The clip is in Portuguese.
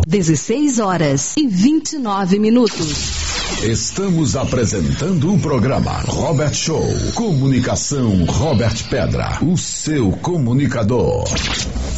16h29. Estamos apresentando o programa Robert Show. Comunicação Robert Pedra, o seu comunicador.